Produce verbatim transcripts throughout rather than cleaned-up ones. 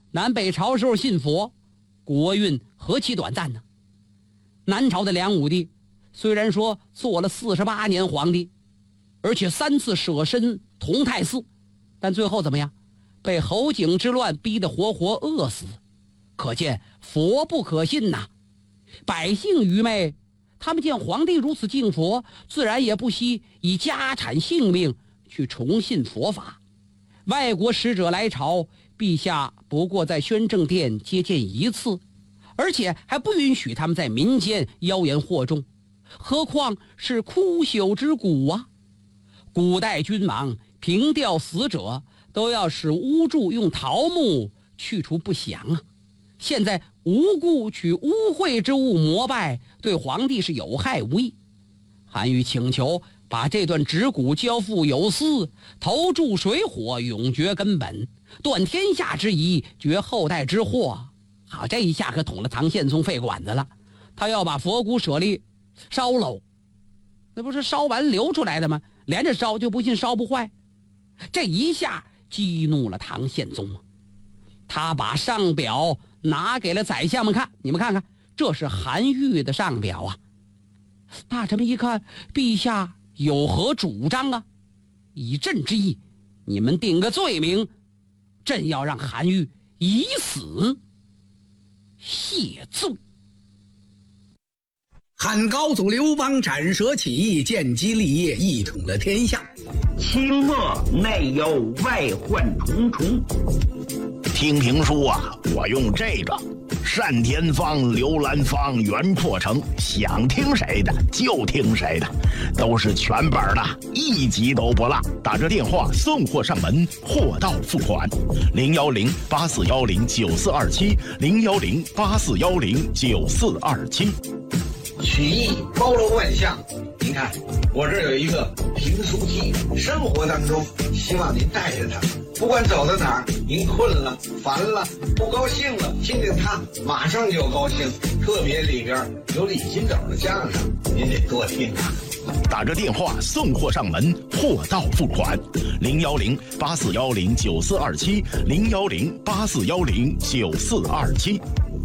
南北朝时候信佛，国运何其短暂呢？南朝的梁武帝虽然说做了四十八年皇帝，而且三次舍身同泰寺，但最后怎么样？被侯景之乱逼得活活饿死。可见佛不可信呐！百姓愚昧，他们见皇帝如此敬佛，自然也不惜以家产性命去重信佛法。外国使者来朝，陛下不过在宣政殿接见一次，而且还不允许他们在民间妖言惑众，何况是枯朽之骨啊！古代君王凭吊死者，都要使巫祝用桃木去除不祥啊！现在无故取污秽之物膜拜，对皇帝是有害无益。韩愈请求把这段指骨交付有司，投注水火，永绝根本，断天下之疑，绝后代之祸。好，这一下可捅了唐宪宗肺管子了。他要把佛骨舍利烧喽，那不是烧完流出来的吗？连着烧，就不信烧不坏。这一下激怒了唐宪宗，他把上表拿给了宰相们看，你们看看，这是韩愈的上表啊。大臣们一看，陛下有何主张啊？以朕之意，你们定个罪名，朕要让韩愈以死谢罪。 汉高祖刘邦斩蛇起义，建基立业，一统了天下。 清末内忧外患重重。 听评书啊，我用这个单田芳、刘兰芳、袁阔成，想听谁的就听谁的，都是全本的，一集都不落。打这电话送货上门，货到付款。零幺零八四幺零九四二七，零幺零八四幺零九四二七。 曲艺包罗万象，您看我这儿有一个评书机，生活当中希望您带着它，不管走到哪儿，您困了、烦了、不高兴了，听听它，马上就高兴。特别里边有李金斗的相声，您得多听啊。 打着电话送货上门，货到付款。零幺零八四幺零九四二七，零幺零八四幺零九四二七。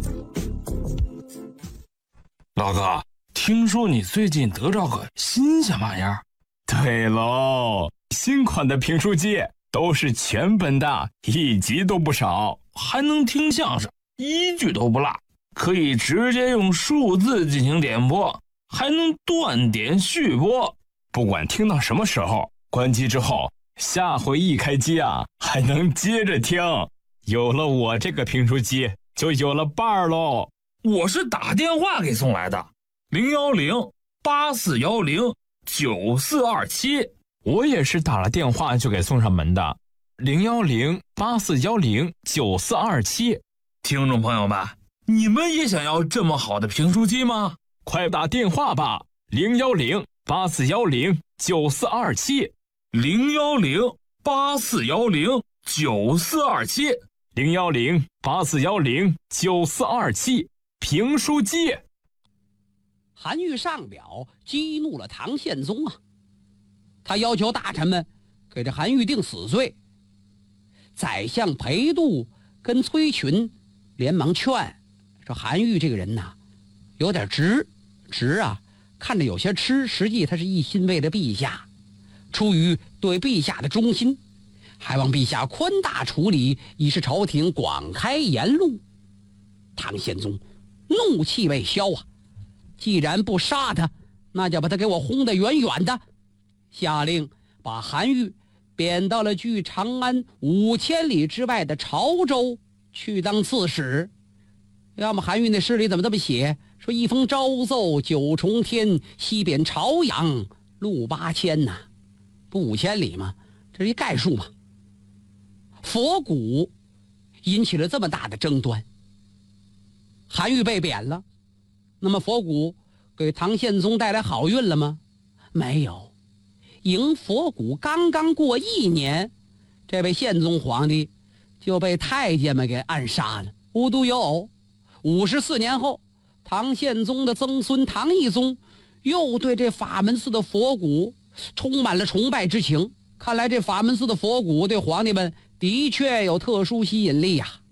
老哥，听说你最近得着个新鲜玩意儿？ 对喽，新款的评书机都是全本的，一集都不少， 还能听相声，一句都不落，可以直接用数字进行点播，还能断点续播。 不管听到什么时候，关机之后，下回一开机啊，还能接着听。有了我这个评书机，就有了伴儿喽。 我是打电话给送来的，零幺零八四幺零九四二七。 我也是打了电话就给送上门的，零幺零八四幺零九四二七。 听众朋友们，你们也想要这么好的评书机吗？ 快打电话吧，零幺零八四幺零九四二七， 零幺零八四幺零九四二七， 零幺零八四幺零九四二七。评书机。 韩愈上表激怒了唐宪宗啊，他要求大臣们给这韩愈定死罪。宰相裴度跟崔群连忙劝说，韩愈这个人呐，有点直直啊，看着有些痴，实际他是一心为了陛下，出于对陛下的忠心，还望陛下宽大处理，以示朝廷广开言路。唐宪宗怒气未消啊，既然不杀他，那就把他给我轰得远远的，下令把韩愈贬到了距长安五千里之外的潮州去当刺史。要么韩愈那诗里怎么这么写，说一封诏奏九重天，西贬朝阳路八千呐、啊，不五千里吗？这是一概数嘛。佛骨引起了这么大的争端，韩愈被贬了，那么佛骨给唐宪宗带来好运了吗？没有。迎佛骨刚刚过一年，这位宪宗皇帝就被太监们给暗杀了。无独有偶，五十四年后，唐宪宗的曾孙唐懿宗又对这法门寺的佛骨充满了崇拜之情。看来这法门寺的佛骨对皇帝们的确有特殊吸引力呀、啊。